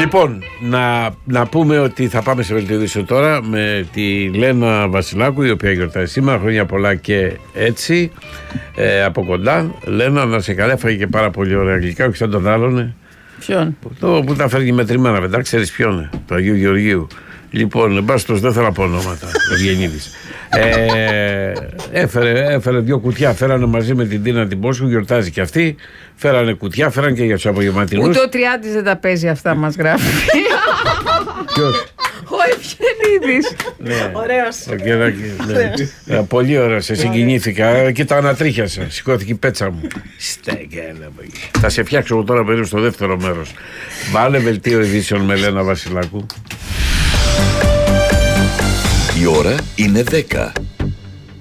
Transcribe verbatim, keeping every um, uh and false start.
Λοιπόν, να, να πούμε ότι θα πάμε σε βελτιωδήσιο τώρα με τη Λένα Βασιλάκου, η οποία γιορτάζει σήμερα. Χρόνια πολλά και έτσι ε, από κοντά. Λένα, να σε καλά, έφαγε και πάρα πολύ ωραία γλυκά, όχι σαν τον άλλον. Ποιον? Το που τα φέρνει μετρημένα, μετά ξέρεις ποιον, το Αγίου Γεωργίου. Λοιπόν, μπάστος, δεν θέλω να πω ονόματα. Ευγενίδης. ε, έφερε, έφερε δύο κουτιά, φέρανε μαζί με την Τίνα την Πόσχου, γιορτάζει και αυτή. Φέρανε κουτιά, φέρανε και για τους απογευματινούς. Ούτε ο Τριάντης δεν τα παίζει αυτά, μας γράφει. Ποιος? Ο Ευγενίδης. Ναι. Ωραίος. Ναι. Ναι. Πολύ ωραίο, σε συγκινήθηκα και τα ανατρίχιασα. Σηκώθηκε η πέτσα μου. Στέγγελα. Θα σε φτιάξω εγώ τώρα περίπου στο δεύτερο μέρος. Βάλε βελτίο ειδήσεων με Λένα Βασιλάκου. Η ώρα είναι δέκα.